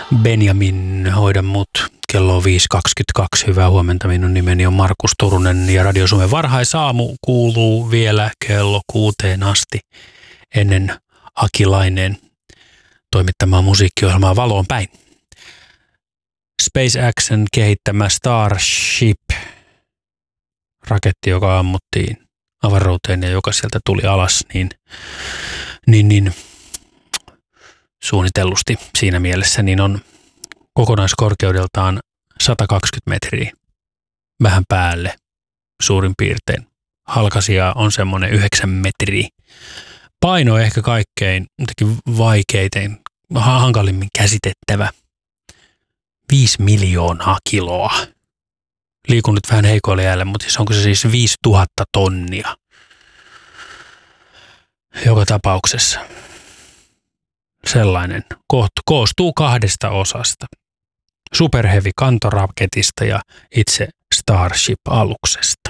Benjamin, hoida mut. Kello on 5.22. Hyvää huomenta. Minun nimeni on Markus Turunen ja Radio Suomen varhaisaamu kuuluu vielä kello 6 asti ennen Akilainen toimittamaa musiikkiohjelmaa Valoon päin. SpaceXn kehittämä Starship, raketti, joka ammuttiin avaruuteen ja joka sieltä tuli alas, niin suunnitellusti siinä mielessä, niin on kokonaiskorkeudeltaan 120 metriä, vähän päälle suurin piirtein. Halkaisija on semmoinen 9 metriä. Paino ehkä kaikkein vaikeiten, hankalimmin käsitettävä. 5 miljoonaa kiloa. Liikun nyt vähän heikoille jäälle, mutta onko se siis 5000 tonnia? Joka tapauksessa. Sellainen koostuu 2 osasta. Super Heavy kantoraketista ja itse Starship-aluksesta.